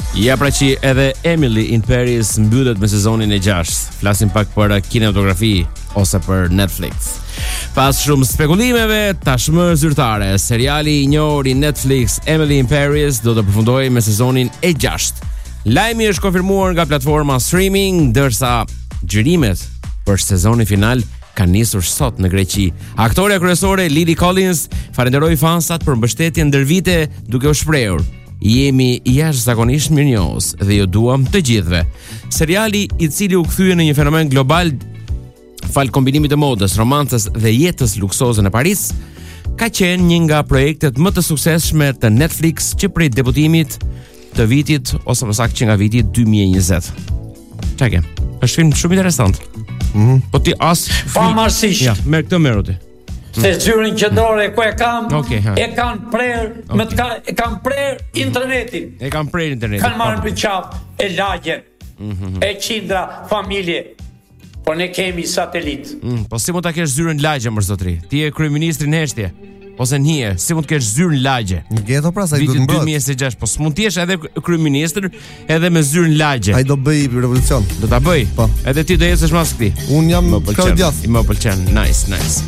Ja pra që edhe Emily in Paris mbyllet me sezonin e 6. Flasim pak për kinematografi ose për Netflix. Pas shumë spekulimeve tashmë zyrtare, seriali i njohur i Netflix Emily in Paris do të përfundojë me sezonin e 6. Lajmi është konfirmuar nga platforma streaming, ndërsa xhirimet për sezonin final kanë nisur sot në Greqi. Aktoreja kryesore Lily Collins falenderoi fansat për mbështetjen ndër vite, duke u shprehur: "Jemi jashtëzakonisht mirënjohës dhe ju duam të gjithëve." Seriali, i cili u kthye në një fenomen global fal kombinimit të modës, romancës dhe jetës luksoze në Paris, ka qenë një nga projektet më të suksesshme të Netflix që prej debutimit të vitit, ose më saktë që nga viti 2020. Çka? Është film shumë interesant. Po ti pavarësisht. Ja, merr këtë merr ti. Se zyrën qendrore ku e kam, ha. e kanë prerë, e kanë prerë internetin. E kanë prerë internetin. Kanë marrë për qafë e lagjen. E qindra familje. Po ne kemi satelit. Po si mund ta kesh zyrën lagje më zotri? Ti je kryeministri në heshtje. Ose në hije, si mund të kesh zyrën lagje? Në ghetto pra sa i do të mbrojë. 2006, po s'mund të jesh edhe kryeministër edhe me zyrën lagje. Ai do bëj revolucion. Do ta bëj? Po. Edhe ti do ecësh mas këtij. Un jam Më pëlqen. Nice.